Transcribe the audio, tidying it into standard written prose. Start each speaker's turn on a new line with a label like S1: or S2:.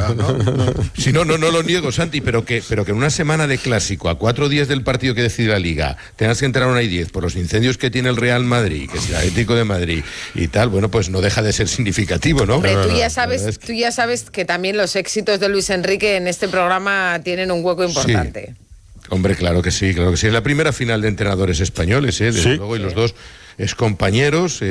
S1: claro, ¿no? Si no lo niego, Santi, pero que en una semana de clásico, a 4 días del partido que decide la Liga, tengas que entrar a 1:10 por los incendios que tiene el Real Madrid, que es el Atlético de Madrid y tal, bueno, pues no deja de ser significativo, ¿no?
S2: Hombre, tú ya sabes que también los éxitos de Luis Enrique en este programa tienen un hueco importante.
S1: Sí. Hombre, claro que sí. Es la primera final de entrenadores españoles, desde luego, y los dos excompañeros.